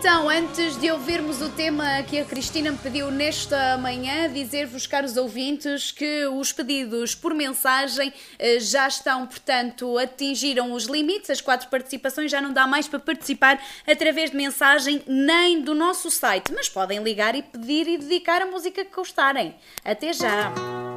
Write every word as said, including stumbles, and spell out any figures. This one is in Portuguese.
Então, antes de ouvirmos o tema que a Cristina me pediu nesta manhã, dizer-vos, caros ouvintes, que os pedidos por mensagem eh, já estão, portanto, atingiram os limites, as quatro participações, já não dá mais para participar através de mensagem nem do nosso site, mas podem ligar e pedir e dedicar a música que gostarem. Até já!